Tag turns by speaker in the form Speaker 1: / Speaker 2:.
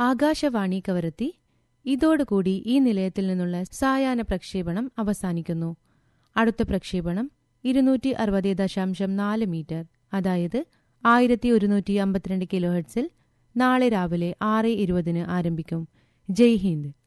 Speaker 1: ആകാശവാണി കവരത്തി. ഇതോടുകൂടി ഈ നിലയത്തിൽ നിന്നുള്ള സായാഹ്ന പ്രക്ഷേപണം അവസാനിക്കുന്നു. അടുത്ത പ്രക്ഷേപണം 260.4 മീറ്റർ, അതായത് 1152 കിലോ ഹെർട്സിൽ നാളെ രാവിലെ 6:20 ആരംഭിക്കും. ജയ് ഹിന്ദ്.